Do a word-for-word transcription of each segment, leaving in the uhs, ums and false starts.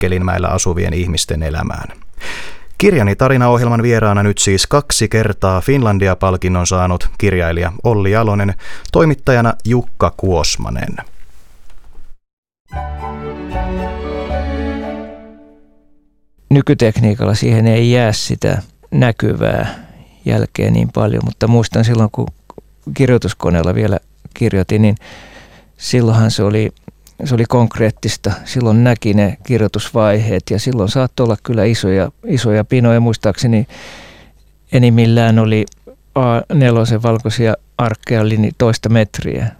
Rikkelinmäellä asuvien ihmisten elämään. Kirjani tarinaohjelman vieraana nyt siis kaksi kertaa Finlandia-palkinnon saanut kirjailija Olli Jalonen, toimittajana Jukka Kuosmanen. Nykytekniikalla siihen ei jää sitä näkyvää jälkeä niin paljon, mutta muistan silloin, kun kirjoituskoneella vielä kirjoitin, niin silloinhan se oli, se oli konkreettista. Silloin näki ne kirjoitusvaiheet ja silloin saattoi olla kyllä isoja, isoja pinoja. Muistaakseni enimmillään oli A neljä valkoisia arkkeja, oli niin toista metriä.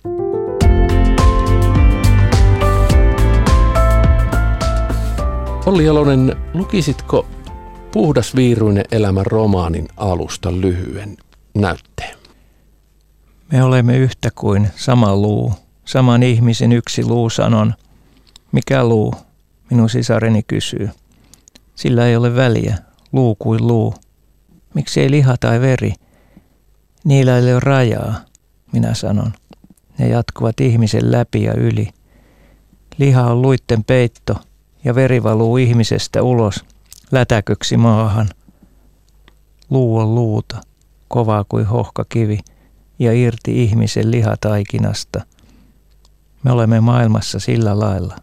Olli Jalonen, lukisitko Puhdasviiruinen elämä -romaanin alusta lyhyen näytteen? Me olemme yhtä kuin sama luu, saman ihmisen yksi luu, sanon. Mikä luu? Minun sisareni kysyy. Sillä ei ole väliä, luu kuin luu. Miksi ei liha tai veri? Niillä ei ole rajaa, minä sanon. Ne jatkuvat ihmisen läpi ja yli. Liha on luitten peitto ja veri valuu ihmisestä ulos, lätäköksi maahan. Luu on luuta, kovaa kuin hohkakivi ja irti ihmisen lihataikinasta. Me olemme maailmassa sillä lailla.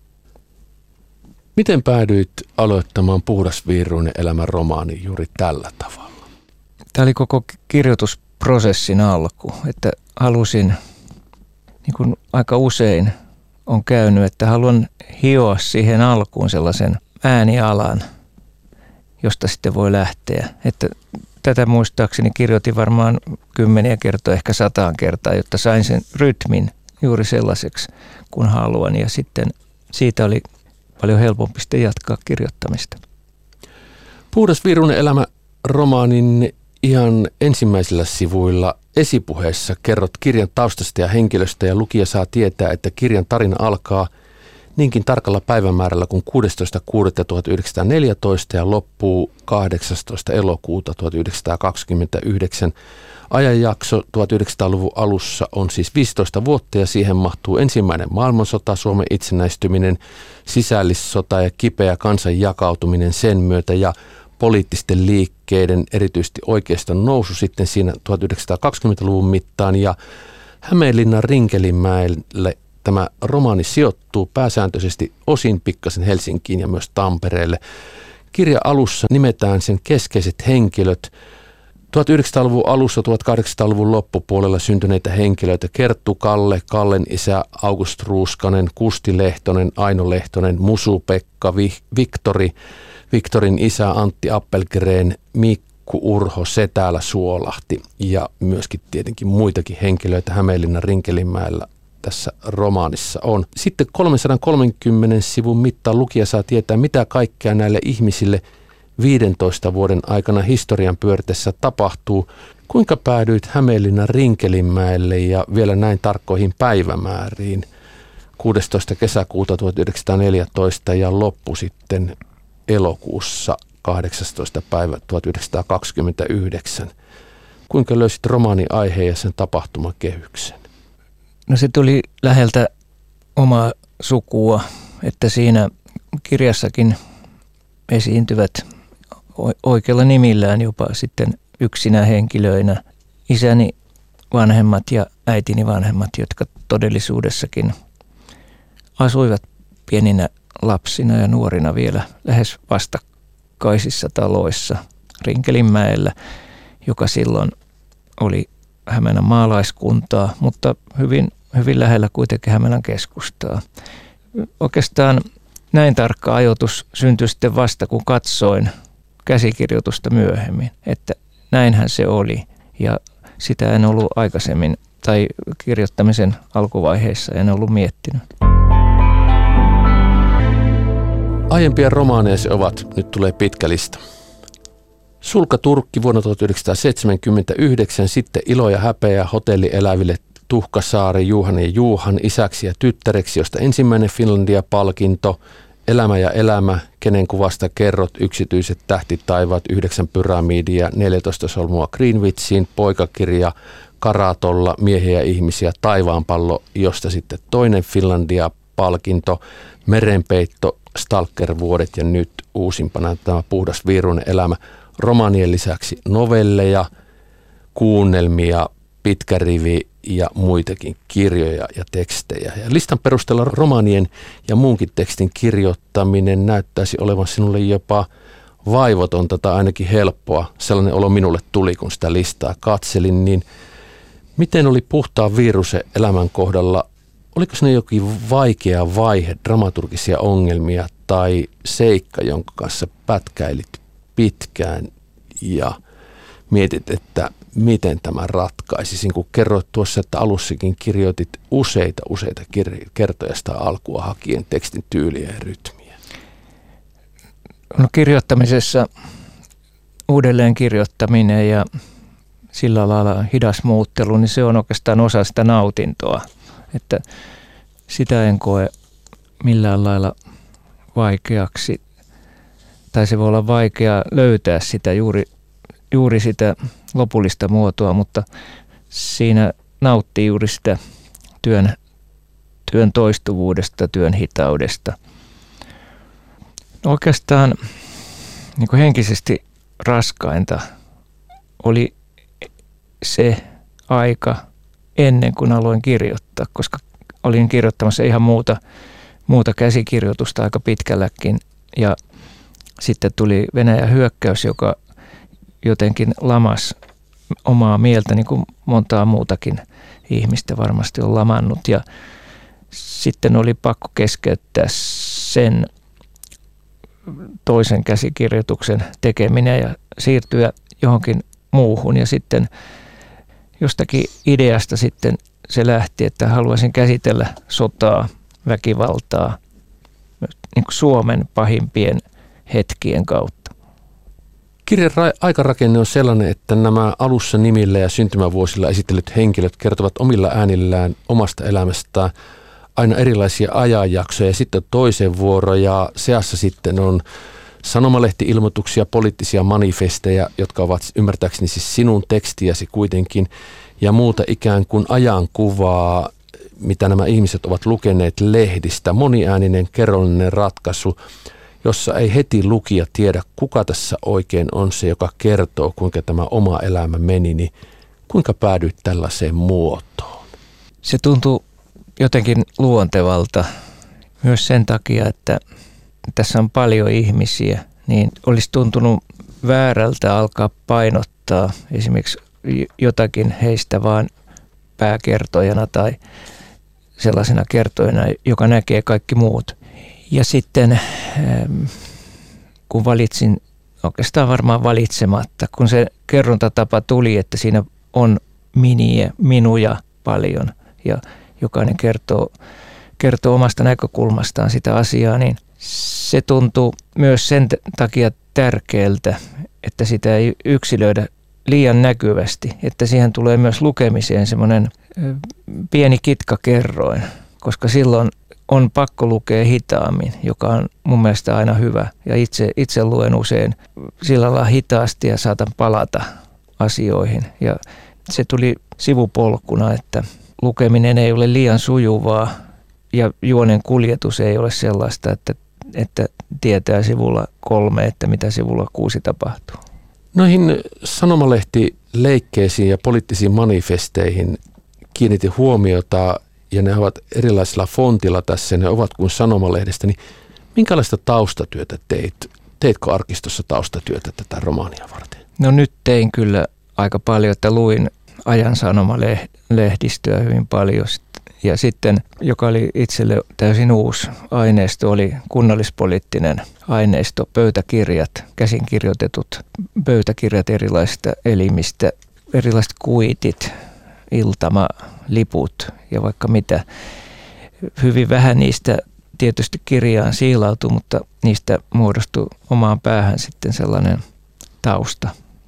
Miten päädyit aloittamaan Puhdasviiruinen elämä -romaani juuri tällä tavalla? Tämä oli koko kirjoitusprosessin alku, että halusin, niin kuin aika usein on käynyt, että haluan hioa siihen alkuun sellaisen äänialan, josta sitten voi lähteä. Että tätä muistaakseni kirjoitin varmaan kymmeniä kertoja, ehkä sataan kertaa, jotta sain sen rytmin juuri sellaiseksi kuin haluan. Ja sitten siitä oli paljon helpompi sitten jatkaa kirjoittamista. Puhdasviiruinen elämä -romaanin ihan ensimmäisillä sivuilla esipuheessa kerrot kirjan taustasta ja henkilöstä ja lukija saa tietää, että kirjan tarina alkaa niinkin tarkalla päivämäärällä kuin kuudestoista kuudetta tuhatyhdeksänsataaneljätoista ja loppuu kahdeksastoista elokuuta tuhatyhdeksänsataakaksikymmentäyhdeksän. Ajanjakso tuhatyhdeksänsataaluvun alussa on siis viisitoista vuotta ja siihen mahtuu ensimmäinen maailmansota, Suomen itsenäistyminen, sisällissota ja kipeä kansan jakautuminen sen myötä ja poliittisten liikkeiden, erityisesti oikeiston nousu sitten siinä tuhatyhdeksänsataakaksikymmentäluvun mittaan ja Hämeenlinnan Rinkelinmäelle tämä romaani sijoittuu pääsääntöisesti osin pikkasen Helsinkiin ja myös Tampereelle. Kirja alussa nimetään sen keskeiset henkilöt. tuhatyhdeksänsataaluvun alussa, tuhatkahdeksansataaluvun loppupuolella syntyneitä henkilöitä: Kerttu Kalle, Kallen isä August Ruuskanen, Kusti Lehtonen, Aino Lehtonen, Musu-Pekka, Viktori, Viktorin isä Antti Appelgren, Mikku Urho, Setälä Suolahti ja myöskin tietenkin muitakin henkilöitä Hämeenlinnan Rinkelinmäellä tässä romaanissa on. Sitten kolmesataakolmekymmentä sivun mittaan lukija saa tietää, mitä kaikkea näille ihmisille viidentoista vuoden aikana historian pyöritessä tapahtuu. Kuinka päädyit Hämeenlinnan Rinkelinmäelle ja vielä näin tarkkoihin päivämääriin? kuudestoista kesäkuuta tuhatyhdeksänsataaneljätoista ja loppu sitten elokuussa kahdeksastoista päivä tuhatyhdeksänsataakaksikymmentäyhdeksän. Kuinka löysit romaanin aiheen ja sen tapahtumakehyksen? No se tuli läheltä omaa sukua, että siinä kirjassakin esiintyvät oikealla nimillään jopa sitten yksinä henkilöinä isäni vanhemmat ja äitini vanhemmat, jotka todellisuudessakin asuivat pieninä lapsina ja nuorina vielä lähes vastakkaisissa taloissa Rinkelinmäellä, joka silloin oli Hämeenan maalaiskuntaa, mutta hyvin, hyvin lähellä kuitenkin Hämeenan keskustaa. Oikeastaan näin tarkka ajoitus syntyi sitten vasta, kun katsoin käsikirjoitusta myöhemmin, että näinhän se oli ja sitä en ollut aikaisemmin tai kirjoittamisen alkuvaiheessa en ollut miettinyt. Aiempia romaaneja ovat, nyt tulee pitkä lista. Sulka Turkki vuonna tuhatyhdeksänsataaseitsemänkymmentäyhdeksän, sitten Ilo ja häpeä hotellieläville Tuhkasaari, Juhan ja Juuhan isäksi ja tyttäreksi, josta ensimmäinen Finlandia-palkinto, Elämä ja elämä, kenen kuvasta kerrot, Yksityiset tähtitaivaat, Yhdeksän pyramidia, neljätoista solmua Greenwichiin, Poikakirja, Karatolla, Miehiä ja ihmisiä, Taivaanpallo, josta sitten toinen Finlandia palkinto, Merenpeitto, Stalker-vuodet ja nyt uusimpana tämä Puhdas viiruinen elämä. Romaanien lisäksi novelleja, kuunnelmia, pitkä rivi ja muitakin kirjoja ja tekstejä. Ja listan perusteella romaanien ja muunkin tekstin kirjoittaminen näyttäisi olevan sinulle jopa vaivotonta tai ainakin helppoa. Sellainen olo minulle tuli, kun sitä listaa katselin. Niin miten oli Puhtaan viiruisen elämän kohdalla? Oliko siinä jokin vaikea vaihe, dramaturgisia ongelmia tai seikka, jonka kanssa pätkäilit pitkään ja mietit, että miten tämä ratkaisisin, kun kerroit tuossa, että alussakin kirjoitit useita, useita kir- kertoja sitä alkua hakien tekstin tyyliä ja rytmiä? No kirjoittamisessa uudelleen kirjoittaminen ja sillä lailla hidas muuttelu, niin se on oikeastaan osa sitä nautintoa, että sitä en koe millään lailla vaikeaksi, tai se voi olla vaikea löytää sitä juuri, juuri sitä lopullista muotoa, mutta siinä nauttii juuri sitä työn, työn toistuvuudesta, työn hitaudesta. Oikeastaan niin kuin henkisesti raskainta oli se aika ennen kuin aloin kirjoittaa, koska olin kirjoittamassa ihan muuta, muuta käsikirjoitusta aika pitkälläkin ja sitten tuli Venäjän hyökkäys, joka jotenkin lamas omaa mieltä, niin kuin montaa muutakin ihmistä varmasti on lamannut. Ja sitten oli pakko keskeyttää sen toisen käsikirjoituksen tekeminen ja siirtyä johonkin muuhun. Ja sitten jostakin ideasta sitten se lähti, että haluaisin käsitellä sotaa, väkivaltaa, niin kuin Suomen pahimpien hetkien kautta. Kirjan ra- aikarakenne on sellainen, että nämä alussa nimillä ja syntymävuosilla esitellyt henkilöt kertovat omilla äänillään omasta elämästään aina erilaisia ajanjaksoja ja sitten toisen vuoro ja seassa sitten on sanomalehti-ilmoituksia, poliittisia manifesteja, jotka ovat ymmärtääkseni siis sinun tekstiäsi kuitenkin ja muuta ikään kuin ajankuvaa, mitä nämä ihmiset ovat lukeneet lehdistä, moniääninen kerrollinen ratkaisu, jossa ei heti lukija tiedä, kuka tässä oikein on se, joka kertoo, kuinka tämä oma elämä meni, niin kuinka päädyit tällaiseen muotoon? Se tuntuu jotenkin luontevalta myös sen takia, että tässä on paljon ihmisiä, niin olisi tuntunut väärältä alkaa painottaa esimerkiksi jotakin heistä vaan pääkertojana tai sellaisena kertojana, joka näkee kaikki muut. Ja sitten kun valitsin, oikeastaan varmaan valitsematta, kun se kerrontatapa tuli, että siinä on miniä, minuja paljon ja jokainen kertoo, kertoo omasta näkökulmastaan sitä asiaa, niin se tuntuu myös sen takia tärkeältä, että sitä ei yksilöidä liian näkyvästi, että siihen tulee myös lukemiseen semmoinen pieni kitkakerroin, koska silloin on pakko lukea hitaammin, joka on mun mielestä aina hyvä. Ja itse, itse luen usein sillä lailla hitaasti ja saatan palata asioihin. Ja se tuli sivupolkuna, että lukeminen ei ole liian sujuvaa ja juonen kuljetus ei ole sellaista, että, että tietää sivulla kolme, että mitä sivulla kuusi tapahtuu. Noihin sanomalehtileikkeisiin ja poliittisiin manifesteihin kiinnitin huomiota, ja ne ovat erilaisilla fontilla tässä, ne ovat kuin sanomalehdestä, niin minkälaista taustatyötä teit? Teitkö arkistossa taustatyötä tätä romaania varten? No nyt tein kyllä aika paljon, että luin ajan sanomalehdistöä hyvin paljon. Ja sitten, joka oli itselle täysin uusi aineisto, oli kunnallispoliittinen aineisto, pöytäkirjat, käsin kirjoitetut pöytäkirjat erilaisista elimistä, erilaiset kuitit, iltamaliput ja vaikka mitä. Hyvin vähän niistä tietysti kirjaan siilautui, mutta niistä muodostui omaan päähän sitten sellainen tausta.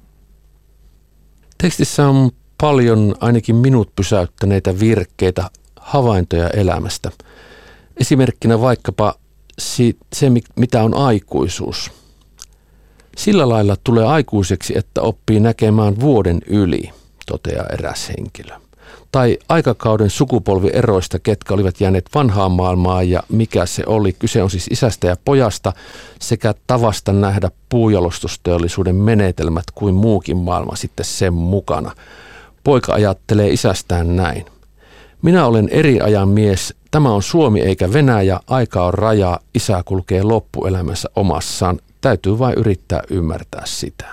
Tekstissä on paljon ainakin minut pysäyttäneitä virkkeitä, havaintoja elämästä. Esimerkkinä vaikkapa se, mitä on aikuisuus. Sillä lailla tulee aikuiseksi, että oppii näkemään vuoden yli, toteaa eräs henkilö. tai aikakauden sukupolvieroista, ketkä olivat jääneet vanhaan maailmaan ja mikä se oli. Kyse on siis isästä ja pojasta sekä tavasta nähdä puujalostusteollisuuden menetelmät kuin muukin maailma sitten sen mukana. Poika ajattelee isästään näin. Minä olen eri ajan mies. Tämä on Suomi eikä Venäjä. Aika on raja. Isä kulkee loppuelämänsä omassaan. Täytyy vain yrittää ymmärtää sitä.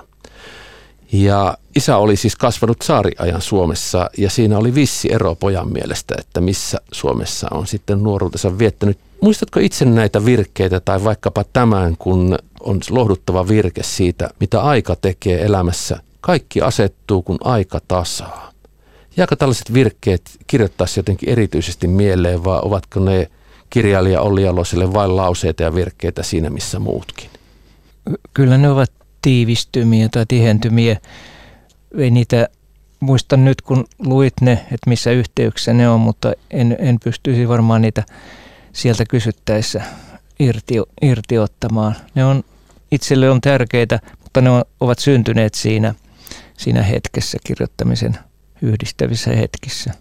Ja isä oli siis kasvanut tsaariajan Suomessa ja siinä oli vissi ero pojan mielestä, että missä Suomessa on sitten nuoruutensa viettänyt. Muistatko itse näitä virkkeitä tai vaikkapa tämän, kun on lohduttava virke siitä, mitä aika tekee elämässä? Kaikki asettuu, kun aika tasaa. Jääkö tällaiset virkkeet kirjoittaisi jotenkin erityisesti mieleen, vai ovatko ne kirjailija Olli Jaloselle vain lauseita ja virkkeitä siinä missä muutkin? Kyllä ne ovat tiivistymiä tai tihentymiä. Ei niitä muista nyt, kun luit ne, että missä yhteyksissä ne on, mutta en, en pystyisi varmaan niitä sieltä kysyttäessä irti, irti ottamaan. Ne on, itselle on tärkeitä, mutta ne on, ovat syntyneet siinä, siinä hetkessä, kirjoittamisen yhdistävissä hetkissä.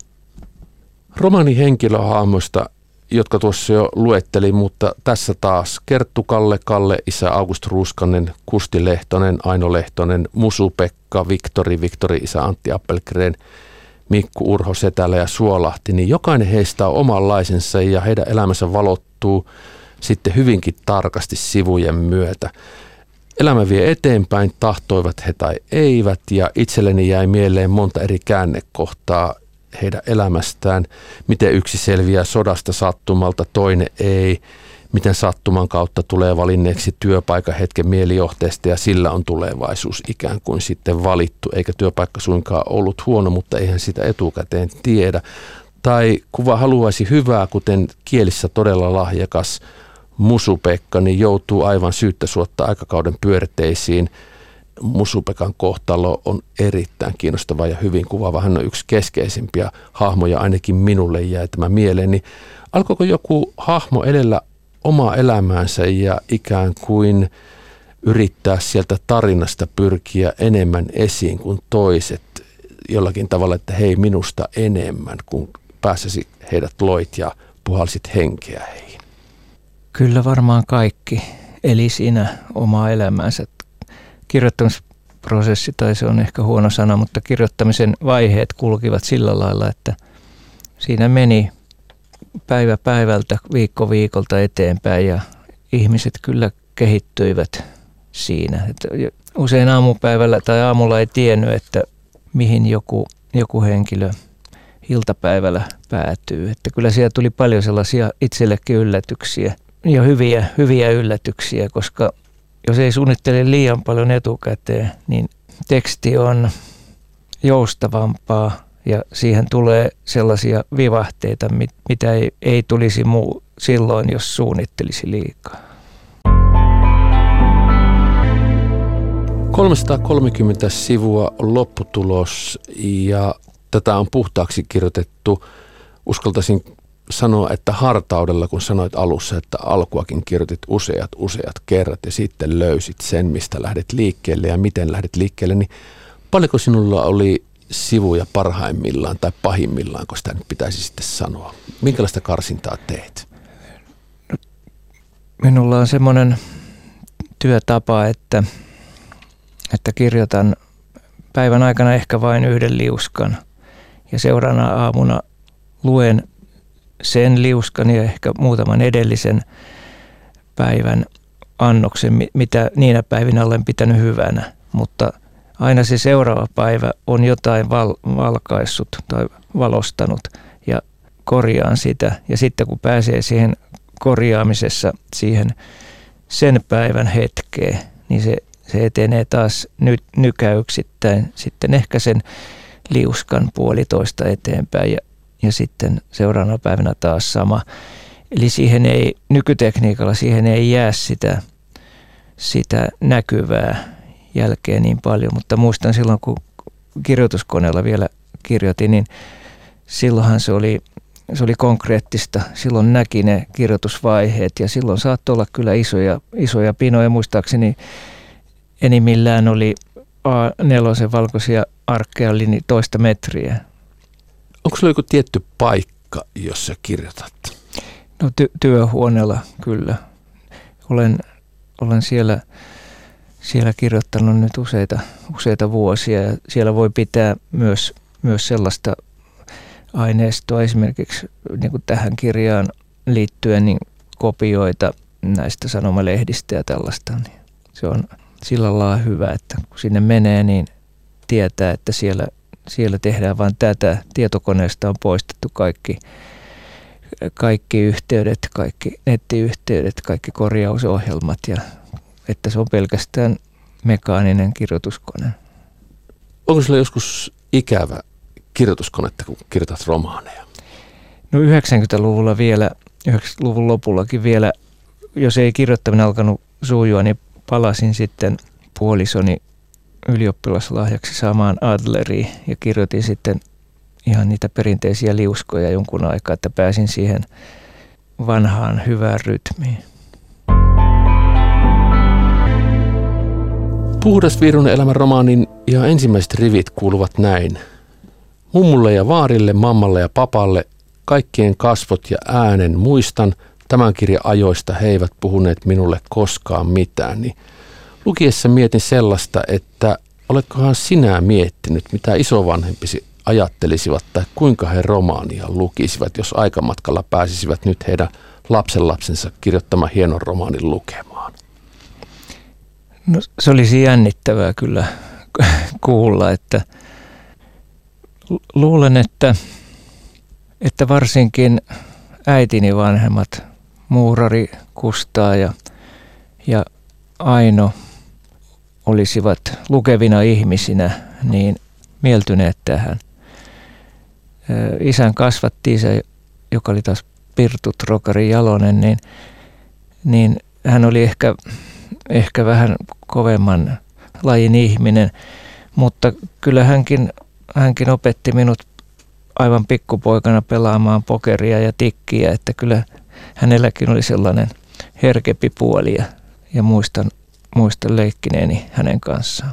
Romaani henkilöhahmoista, jotka tuossa jo luettelin, mutta tässä taas Kerttu Kalle, Kalle, isä August Ruuskanen, Kusti Lehtonen, Aino Lehtonen, Musu-Pekka, Viktori, Viktori, isä Antti Appelgren, Mikku Urho Setälä ja Suolahti, niin jokainen heistä on omanlaisensa ja heidän elämänsä valottuu sitten hyvinkin tarkasti sivujen myötä. Elämä vie eteenpäin, tahtoivat he tai eivät, ja itselleni jäi mieleen monta eri käännekohtaa heidän elämästään, miten yksi selviää sodasta sattumalta, toinen ei, miten sattuman kautta tulee valinneeksi työpaikan hetken mielijohteesta ja sillä on tulevaisuus ikään kuin sitten valittu, eikä työpaikka suinkaan ollut huono, mutta eihän sitä etukäteen tiedä. Tai kuva haluaisi hyvää, kuten kielissä todella lahjakas Musu-Pekka, niin joutuu aivan syyttä suotta aikakauden pyörteisiin. Musu-Pekan kohtalo on erittäin kiinnostava ja hyvin kuvaava. Hän on yksi keskeisimpiä hahmoja, ainakin minulle jäi tämä mieleen. Niin alkoiko joku hahmo edellä omaa elämäänsä ja ikään kuin yrittää sieltä tarinasta pyrkiä enemmän esiin kuin toiset jollakin tavalla, että hei minusta enemmän, kun pääsesi heidät loit ja puhalsit henkeä heihin? Kyllä varmaan kaikki eli siinä omaa elämäänsä. Kirjoittamisprosessi, tai se on ehkä huono sana, mutta kirjoittamisen vaiheet kulkivat sillä lailla, että siinä meni päivä päivältä, viikko viikolta eteenpäin ja ihmiset kyllä kehittyivät siinä. Että usein aamupäivällä tai aamulla ei tiennyt, että mihin joku, joku henkilö iltapäivällä päätyy. Että kyllä siellä tuli paljon sellaisia itsellekin yllätyksiä ja hyviä, hyviä yllätyksiä, koska jos ei suunnittele liian paljon etukäteen, niin teksti on joustavampaa ja siihen tulee sellaisia vivahteita, mitä ei, ei tulisi muu silloin, jos suunnittelisi liikaa. kolmesataakolmekymmentä sivua on lopputulos ja tätä on puhtaaksi kirjoitettu. Uskaltaisin sanoa, että hartaudella, kun sanoit alussa, että alkuakin kirjoitit useat, useat kerrat ja sitten löysit sen, mistä lähdet liikkeelle ja miten lähdet liikkeelle, niin paljonko sinulla oli sivuja parhaimmillaan tai pahimmillaan, kun sitä nyt pitäisi sitten sanoa? Minkälaista karsintaa teet? Minulla on semmoinen työtapa, että, että kirjoitan päivän aikana ehkä vain yhden liuskan ja seuraavana aamuna luen sen liuskan ja ehkä muutaman edellisen päivän annoksen, mitä niinä päivinä olen pitänyt hyvänä, mutta aina se seuraava päivä on jotain val- valkaissut tai valostanut ja korjaan sitä. Ja sitten kun pääsee siihen korjaamisessa siihen sen päivän hetkeen, niin se, se etenee taas ny, nykäyksittäin sitten ehkä sen liuskan puolitoista eteenpäin ja, ja sitten seuraavana päivänä taas sama. Eli siihen ei, nykytekniikalla siihen ei jää sitä, sitä näkyvää jälkeen niin paljon, mutta muistan silloin, kun kirjoituskoneella vielä kirjoitin, niin silloinhan se oli, se oli konkreettista. Silloin näki ne kirjoitusvaiheet ja silloin saattoi olla kyllä isoja, isoja pinoja. Muistaakseni enimmillään oli A neljä valkoisia arkkeja, niin toista metriä. Onko sulla joku tietty paikka, jossa kirjoitat? No ty- työhuoneella kyllä. Olen, olen siellä, siellä kirjoittanut nyt useita, useita vuosia ja siellä voi pitää myös, myös sellaista aineistoa esimerkiksi niin kuin tähän kirjaan liittyen niin kopioita näistä sanomalehdistä ja tällaista. Niin se on sillä lailla hyvä, että kun sinne menee, niin tietää, että siellä, siellä tehdään vain tätä. Tietokoneesta on poistettu kaikki, kaikki yhteydet, kaikki nettiyhteydet, kaikki korjausohjelmat ja että se on pelkästään mekaaninen kirjoituskone. Onko sulla joskus ikävä kirjoituskonetta, kun kirjoitat romaaneja? No yhdeksänkymmentäluvulla vielä, yhdeksänkymmentäluvun lopullakin vielä, jos ei kirjoittaminen alkanut sujua, niin palasin sitten puolisoni ylioppilaslahjaksi saamaan Adleriin ja kirjoitin sitten ihan niitä perinteisiä liuskoja jonkun aikaa, että pääsin siihen vanhaan hyvään rytmiin. Puhdas Virunen elämä -romaanin ja ensimmäiset rivit kuuluvat näin. Mummulle ja vaarille, mammalle ja papalle, kaikkien kasvot ja äänen muistan. Tämän kirjan ajoista he eivät puhuneet minulle koskaan mitään. Niin lukiessa mietin sellaista, että oletkohan sinä miettinyt, mitä isovanhempisi ajattelisivat tai kuinka he romaania lukisivat, jos aikamatkalla pääsisivät nyt heidän lapsenlapsensa kirjoittamaan hienon romaanin lukemaan? No, se olisi jännittävää kyllä kuulla, että luulen, että, että varsinkin äitini vanhemmat, muurari Kustaa ja, ja Aino, olisivat lukevina ihmisinä niin mieltyneet tähän. Isän kasvatti isä, joka oli taas Pirtu Trokari Jalonen, niin, niin hän oli ehkä, ehkä vähän kovemman lajin ihminen, mutta kyllä hänkin, hänkin opetti minut aivan pikkupoikana pelaamaan pokeria ja tikkiä, että kyllä hänelläkin oli sellainen herkempi puoli ja, ja muistan, muistan leikkineeni hänen kanssaan.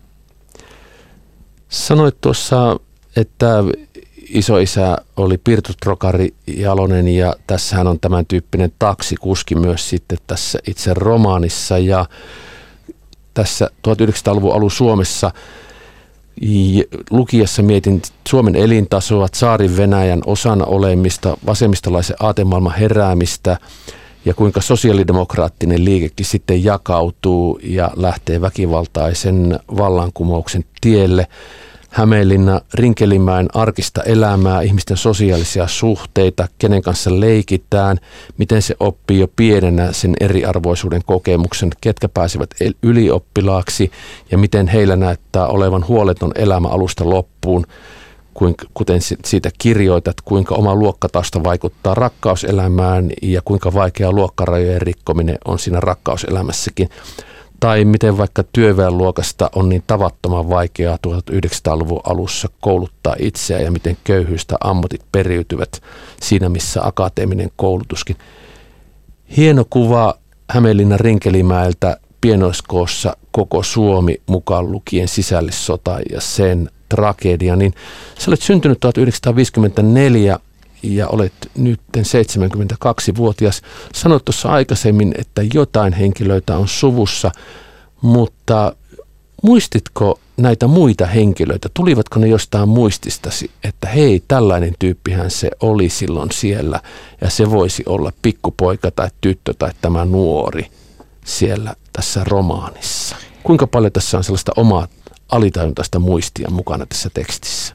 Sanoit tuossa, että isoisä oli Pirtu Trokari Jalonen ja tässähän on tämän tyyppinen taksikuski myös sitten tässä itse romaanissa ja tässä tuhatyhdeksänsataaluvun alun Suomessa lukiessa mietin Suomen elintasoa, tsaarin Venäjän osana olemista, vasemmistolaisen aatemaailman heräämistä ja kuinka sosiaalidemokraattinen liikekin sitten jakautuu ja lähtee väkivaltaisen vallankumouksen tielle. Hämeenlinna, Rinkelimäen arkista elämää, ihmisten sosiaalisia suhteita, kenen kanssa leikitään, miten se oppii jo pienenä sen eriarvoisuuden kokemuksen, ketkä pääsevät ylioppilaaksi ja miten heillä näyttää olevan huoleton elämä alusta loppuun, kuten siitä kirjoitat, kuinka oma luokkatausta vaikuttaa rakkauselämään ja kuinka vaikea luokkarajojen rikkominen on siinä rakkauselämässäkin. Tai miten vaikka työväenluokasta on niin tavattoman vaikeaa tuhatyhdeksänsataaluvun alussa kouluttaa itseään ja miten köyhyystä ammatit periytyvät siinä, missä akateeminen koulutuskin. Hieno kuva Hämeenlinnan Rinkelimäeltä pienoiskoossa koko Suomi mukaan lukien sisällissota ja sen tragedia. Niin sä olet syntynyt tuhatyhdeksänsataaviisikymmentäneljä ja olet nyt seitsemänkymmentäkaksivuotias. Sanoit tuossa aikaisemmin, että jotain henkilöitä on suvussa, mutta muistitko näitä muita henkilöitä? Tulivatko ne jostain muististasi, että hei, tällainen tyyppihän se oli silloin siellä ja se voisi olla pikkupoika tai tyttö tai tämä nuori siellä tässä romaanissa? Kuinka paljon tässä on sellaista omaa alitajuntaista muistia mukana tässä tekstissä?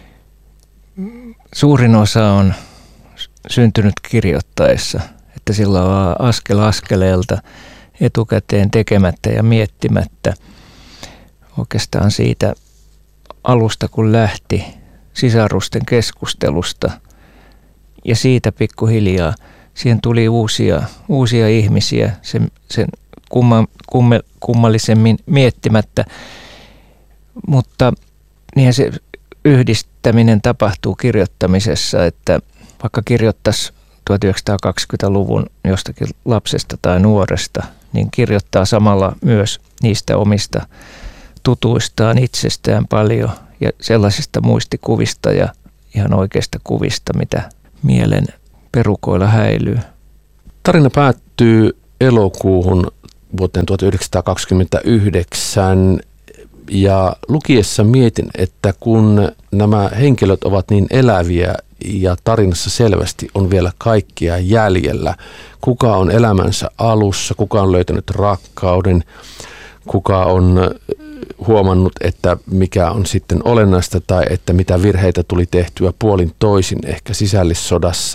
Suurin osa on syntynyt kirjoittaessa, että sillä on askel askeleelta etukäteen tekemättä ja miettimättä oikeastaan siitä alusta, kun lähti sisarusten keskustelusta ja siitä pikkuhiljaa siihen tuli uusia, uusia ihmisiä sen, sen kumma, kumme, kummallisemmin miettimättä, mutta niinhän se yhdistäminen tapahtuu kirjoittamisessa, että vaikka kirjoittaisi tuhatyhdeksänsataakaksikymmentäluvun jostakin lapsesta tai nuoresta, niin kirjoittaa samalla myös niistä omista tutuistaan itsestään paljon ja sellaisista muistikuvista ja, ihan oikeista kuvista, mitä mielen perukoilla häilyy. Tarina päättyy elokuuhun vuoteen tuhatyhdeksänsataakaksikymmentäyhdeksän ja lukiessa mietin, että kun nämä henkilöt ovat niin eläviä ja tarinassa selvästi on vielä kaikkia jäljellä, kuka on elämänsä alussa, kuka on löytänyt rakkauden, kuka on huomannut, että mikä on sitten olennaista tai että mitä virheitä tuli tehtyä puolin toisin ehkä sisällissodassa.